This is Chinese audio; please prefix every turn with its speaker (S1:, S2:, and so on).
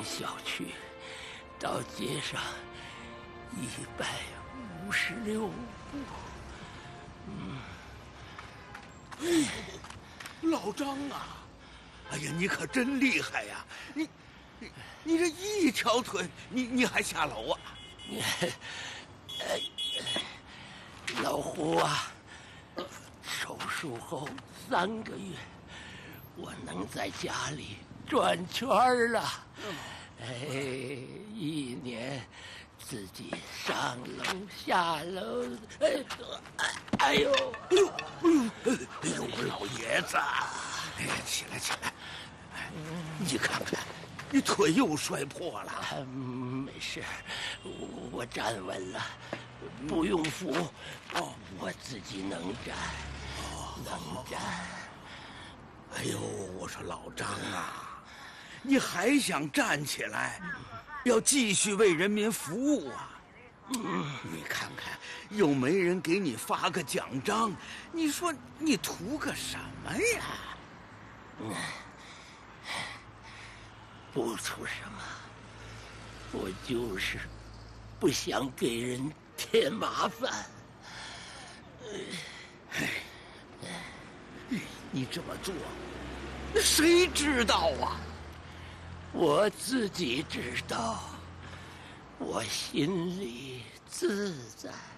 S1: 小区到街上156步。
S2: 哎，老张啊！哎呀，你可真厉害呀！你这一条腿，你还下楼啊？
S1: 老胡啊，手术后3个月，我能在家里转圈了。1年自己上楼下楼，哎呦，
S2: 我老爷子！哎呀，起来！你看看，你腿又摔破了。
S1: 没事，我站稳了，不用扶。我自己能站，能站。
S2: 哎呦，我说老张啊，你还想站起来，要继续为人民服务啊？你看看，又没人给你发个奖章，你说你图个什么呀？
S1: 不图什么，我就是不想给人添麻烦。
S2: 你这么做，那谁知道啊？
S1: 我自己知道，我心里自在。